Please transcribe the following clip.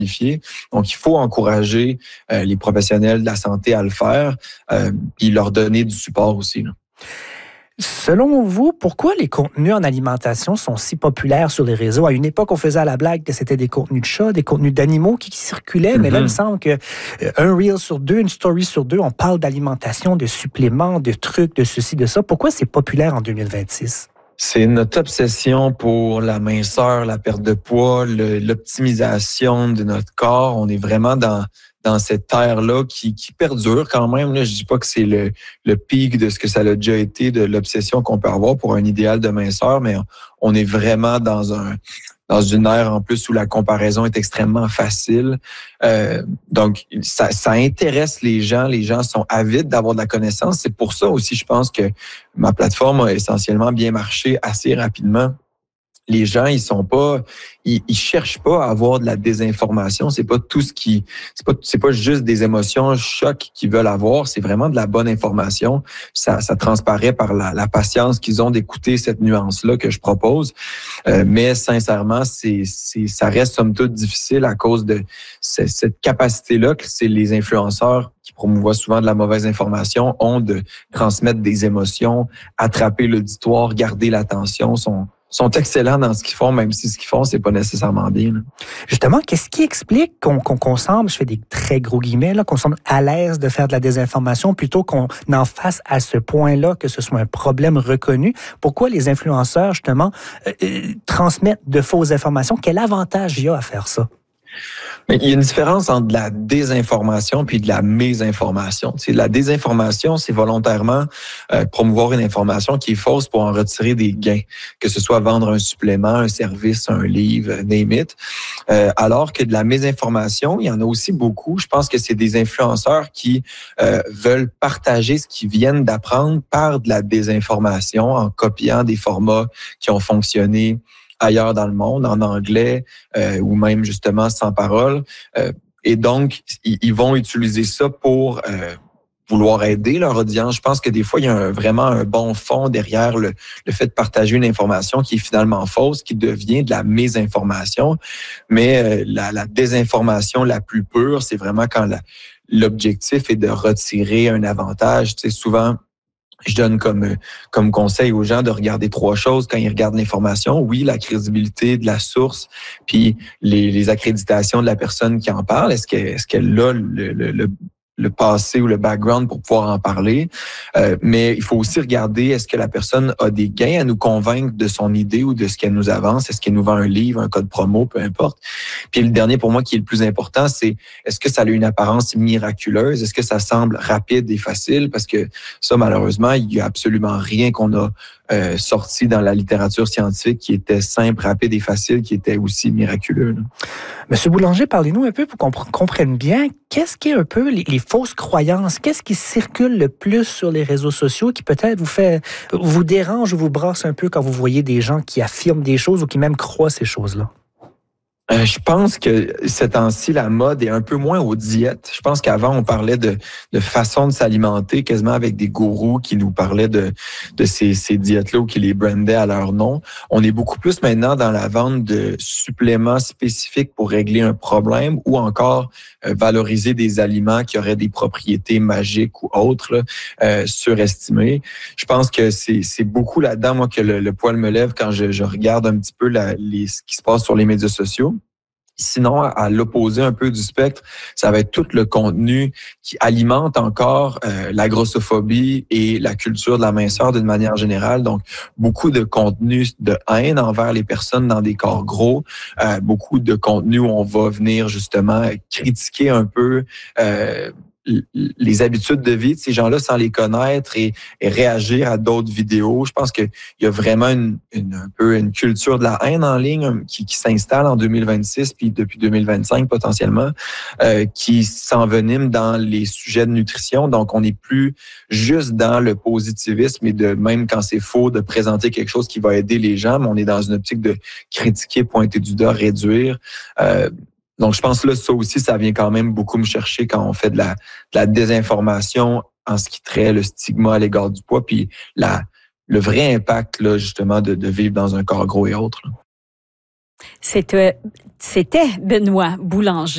Donc, il faut encourager les professionnels de la santé à le faire, puis leur donner du support aussi, là. Selon vous, pourquoi les contenus en alimentation sont si populaires sur les réseaux? À une époque, on faisait à la blague que c'était des contenus de chats, des contenus d'animaux qui circulaient, mais là, il me semble qu'un reel sur deux, une story sur deux, on parle d'alimentation, de suppléments, de trucs, de ceci, de ça. Pourquoi c'est populaire en 2026? C'est notre obsession pour la minceur, la perte de poids, l'optimisation de notre corps. On est vraiment dans cette ère-là qui perdure quand même. Là, je dis pas que c'est le pic de ce que ça a déjà été, de l'obsession qu'on peut avoir pour un idéal de minceur, mais on est vraiment dans une ère en plus où la comparaison est extrêmement facile. Donc, ça intéresse les gens. Les gens sont avides d'avoir de la connaissance. C'est pour ça aussi, je pense que ma plateforme a essentiellement bien marché assez rapidement. Les gens, ils cherchent pas à avoir de la désinformation. C'est pas tout c'est pas juste des émotions choc qu'ils veulent avoir. C'est vraiment de la bonne information. Ça transparaît par la patience qu'ils ont d'écouter cette nuance-là que je propose. Mais sincèrement, ça reste somme toute difficile à cause de cette capacité-là que c'est les influenceurs qui promouvoient souvent de la mauvaise information ont de transmettre des émotions, attraper l'auditoire, garder l'attention, sont excellents dans ce qu'ils font, même si ce qu'ils font, c'est pas nécessairement bien, là. Justement, qu'est-ce qui explique qu'on semble, je fais des très gros guillemets, là, qu'on semble à l'aise de faire de la désinformation plutôt qu'on en fasse à ce point-là, que ce soit un problème reconnu? Pourquoi les influenceurs, justement, transmettent de fausses informations? Quel avantage il y a à faire ça? Mais il y a une différence entre de la désinformation puis de la mésinformation. Tu sais, la désinformation, c'est volontairement promouvoir une information qui est fausse pour en retirer des gains, que ce soit vendre un supplément, un service, un livre, name it. Alors que de la mésinformation, il y en a aussi beaucoup. Je pense que c'est des influenceurs qui veulent partager ce qu'ils viennent d'apprendre par de la désinformation en copiant des formats qui ont fonctionné ailleurs dans le monde, en anglais ou même justement sans parole. Et donc, ils vont utiliser ça pour vouloir aider leur audience. Je pense que des fois, il y a vraiment un bon fond derrière le fait de partager une information qui est finalement fausse, qui devient de la mésinformation. Mais la désinformation la plus pure, c'est vraiment quand l'objectif est de retirer un avantage. Tu sais, souvent, je donne comme conseil aux gens de regarder 3 choses quand ils regardent l'information. Oui, la crédibilité de la source, puis les accréditations de la personne qui en parle. Est-ce qu'elle a le passé ou le background pour pouvoir en parler? Mais il faut aussi regarder, est-ce que la personne a des gains à nous convaincre de son idée ou de ce qu'elle nous avance? Est-ce qu'elle nous vend un livre, un code promo, peu importe. Puis le dernier pour moi qui est le plus important, c'est est-ce que ça a une apparence miraculeuse? Est-ce que ça semble rapide et facile? Parce que ça, malheureusement, il y a absolument rien qu'on a sorti dans la littérature scientifique qui était simple, rapide et facile, qui était aussi miraculeux, là. Monsieur Boulanger, parlez-nous un peu pour qu'on comprenne bien qu'est-ce qui est un peu les fausses croyances. Qu'est-ce qui circule le plus sur les réseaux sociaux qui peut-être vous dérange ou vous brasse un peu quand vous voyez des gens qui affirment des choses ou qui même croient ces choses-là? Je pense que ces temps-ci, la mode est un peu moins aux diètes. Je pense qu'avant, on parlait de façon de s'alimenter, quasiment avec des gourous qui nous parlaient de ces diètes-là ou qui les brandaient à leur nom. On est beaucoup plus maintenant dans la vente de suppléments spécifiques pour régler un problème ou encore valoriser des aliments qui auraient des propriétés magiques ou autres, là, surestimées. Je pense que c'est beaucoup là-dedans, moi, que le poil me lève quand je regarde un petit peu ce qui se passe sur les médias sociaux. Sinon, à l'opposé un peu du spectre, ça va être tout le contenu qui alimente encore la grossophobie et la culture de la minceur d'une manière générale. Donc, beaucoup de contenu de haine envers les personnes dans des corps gros, beaucoup de contenu où on va venir justement critiquer un peu les habitudes de vie de ces gens-là sans les connaître et réagir à d'autres vidéos. Je pense qu'il y a vraiment un peu une culture de la haine en ligne qui s'installe en 2026 puis depuis 2025 potentiellement, qui s'envenime dans les sujets de nutrition. Donc, on n'est plus juste dans le positivisme et de même quand c'est faux de présenter quelque chose qui va aider les gens, mais on est dans une optique de critiquer, pointer du doigt, réduire. Donc, je pense que là, ça aussi, ça vient quand même beaucoup me chercher quand on fait de la désinformation en ce qui traite le stigma à l'égard du poids, puis le vrai impact, là, justement, de vivre dans un corps gros et autres, là. C'était Benoît Boulanger.